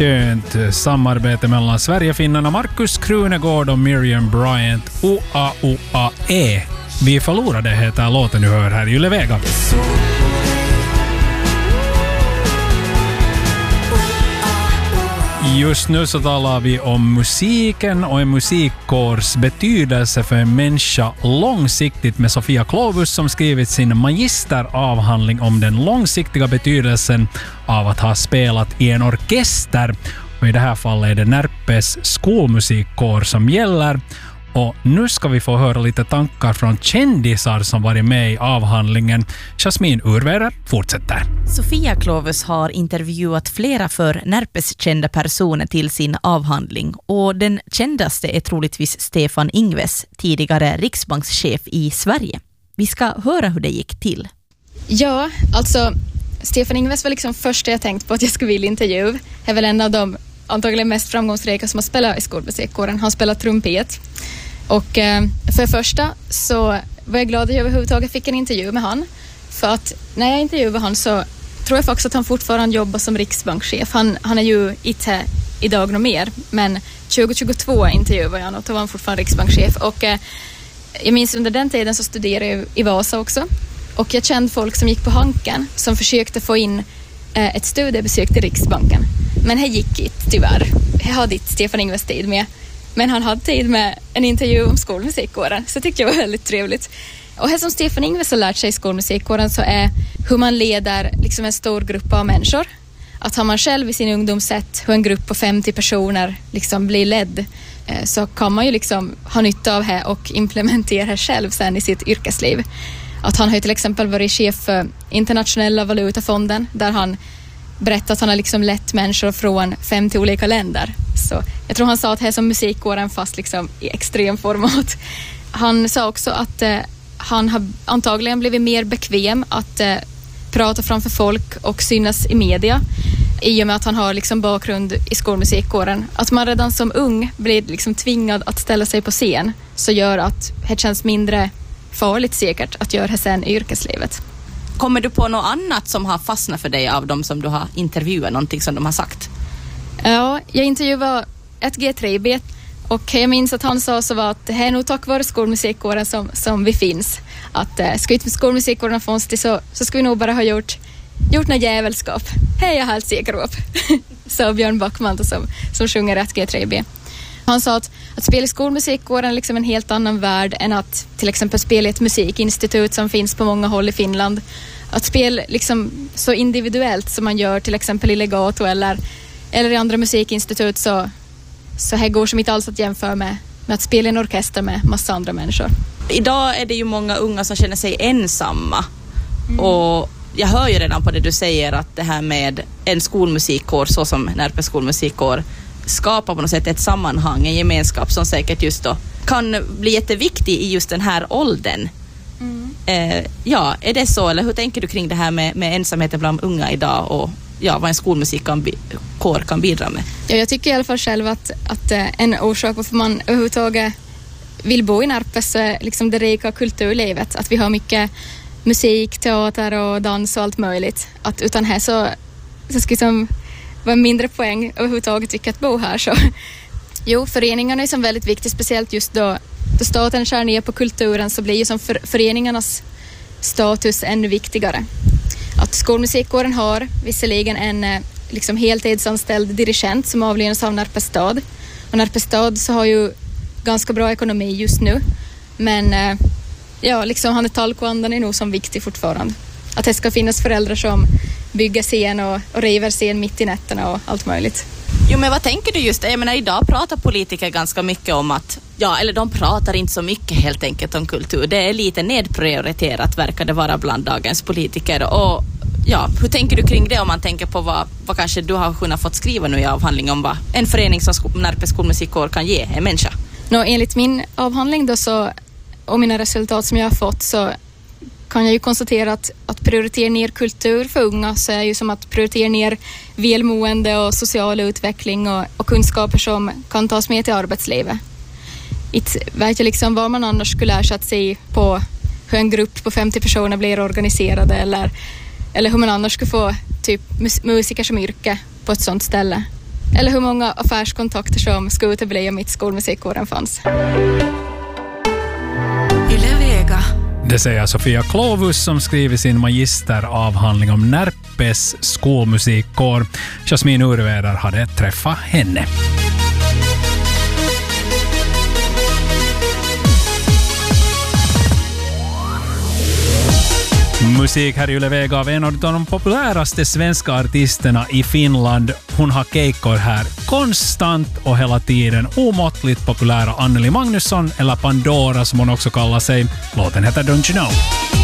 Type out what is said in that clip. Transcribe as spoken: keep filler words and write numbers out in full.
skönt samarbete mellan Sverigefinnarna Markus Krunegård och Miriam Bryant. O A O A E. Vi förlorade heter låten du hör här i Yle Vega. Just nu så talar vi om musiken och en musikkårs betydelse för en människa långsiktigt med Sofia Klovus som skrivit sin magisteravhandling om den långsiktiga betydelsen av att ha spelat i en orkester. Och i det här fallet är det Närpes skolmusikkår som gäller. Och nu ska vi få höra lite tankar från kändisar som varit med i avhandlingen. Jasmin Urväder fortsätter. Sofia Klovus har intervjuat flera för Närpes kända personer till sin avhandling. Och den kändaste är troligtvis Stefan Ingves, tidigare riksbankschef i Sverige. Vi ska höra hur det gick till. Ja, alltså Stefan Ingves var liksom första jag tänkt på att jag skulle vilja intervju. Det är väl en av de antagligen mest framgångsrika som har spelat i skolmusikkåren. Han spelar trumpet. Och eh, för det första så var jag glad att jag överhuvudtaget fick en intervju med han. För att när jag intervjuade han så tror jag faktiskt att han fortfarande jobbar som riksbankschef. Han, han är ju inte idag något mer. Men tjugohundratjugotvå intervjuade jag och då var han fortfarande riksbankschef. Och eh, jag minns under den tiden så studerade jag i Vasa också. Och jag kände folk som gick på Hanken som försökte få in eh, ett studiebesök till Riksbanken. Men här gick det tyvärr. Jag hade inte Stefan Ingves tid med. Men han hade tid med en intervju om skolmusikkåren. Så det tyckte jag var väldigt trevligt. Och här som Stefan Ingves har lärt sig i skolmusikkåren så är hur man leder liksom en stor grupp av människor. Att har man själv i sin ungdom sett hur en grupp på femtio personer liksom blir ledd så kan man ju liksom ha nytta av det och implementera det själv sen i sitt yrkesliv. Att han har till exempel varit chef för Internationella valutafonden där han berättat att han har liksom lett människor från femtio olika länder. Så jag tror han sa att det är som musikkåren fast liksom i extrem format. Han sa också att eh, han har antagligen blivit mer bekväm att eh, prata framför folk och synas i media i och med att han har liksom bakgrund i skolmusikkåren. Att man redan som ung blir liksom tvingad att ställa sig på scen så gör att det känns mindre farligt säkert att göra det sen i yrkeslivet. Kommer du på något annat som har fastnat för dig av dem som du har intervjuat, någonting som de har sagt? Ja, jag intervjuade ett G tre B och jag minns att han sa så var att det är nog tack vare skolmusikkåren som, som vi finns. Att äh, ska inte skolmusikkåren ha funnits så, så ska vi nog bara ha gjort, gjort något jävelskap. Hej, jag är helt säker upp. Så Björn Backman som, som sjunger ett G tre B. Han sa att, att spela i skolmusikkåren är liksom en helt annan värld än att till exempel spela i ett musikinstitut som finns på många håll i Finland. Att spela liksom så individuellt som man gör till exempel i Legato eller, eller i andra musikinstitut så, så här går som inte alls att jämföra med, med att spela i en orkester med massa andra människor. Idag är det ju många unga som känner sig ensamma mm. och jag hör ju redan på det du säger att det här med en skolmusikkår så som Närpes skolmusikkår skapar på något sätt ett sammanhang, en gemenskap som säkert just då kan bli jätteviktig i just den här åldern. Mm. Eh, ja, är det så? Eller hur tänker du kring det här med, med ensamheten bland unga idag och ja, vad en skolmusikkår kan bidra med? Ja, jag tycker i alla fall själv att, att en orsak varför man överhuvudtaget vill bo i Närpes är liksom det rika kulturlivet. Att vi har mycket musik, teater och dans och allt möjligt. Att utan här så, så ska liksom var en mindre poäng överhuvudtaget tycker att bo här. Så. Jo, föreningarna är som väldigt viktigt, speciellt just då, då staten skär ner på kulturen så blir ju som för, föreningarnas status ännu viktigare. Att skolmusikkåren har visserligen en liksom heltidsanställd dirigent som avlönas av Närpes stad. Och Närpes stad så har ju ganska bra ekonomi just nu. Men ja, liksom han är talkvandan är nog som viktig fortfarande. Att det ska finnas föräldrar som bygger scen och, och river scen mitt i nätterna och allt möjligt. Jo, men vad tänker du just? Jag menar, idag pratar politiker ganska mycket om att, ja, eller de pratar inte så mycket helt enkelt om kultur. Det är lite nedprioriterat verkar det vara bland dagens politiker. Och ja, hur tänker du kring det om man tänker på vad, vad kanske du har kunnat fått skriva nu i avhandling om vad en förening som Närpes skolmusikkår kan ge en människa? Nå, enligt min avhandling då så, och mina resultat som jag har fått så kan jag ju konstatera att, att prioritera ner kultur för unga så är ju som att prioritera ner välmående och social utveckling och, och kunskaper som kan tas med till arbetslivet. Inte vet jag liksom vad man annars skulle ersätta sig på hur en grupp på femtio personer blir organiserade eller, eller hur man annars skulle få typ mus- musiker som yrke på ett sånt ställe. eller hur många affärskontakter som skulle utebli om mitt skolmusikkåren fanns. Yle Vega. Det säger Sofia Klovus som skriver sin magisteravhandling om Närpes skolmusikkår. Jasmin Urvedar hade träffat henne. Musik här i Yle Vega av en av de populäraste svenska artisterna i Finland. Hon har keikkor här konstant och hela tiden. Omåttligt populära Anneli Magnusson, eller Pandora som hon också kallar sig. Låten heter Don't You Know.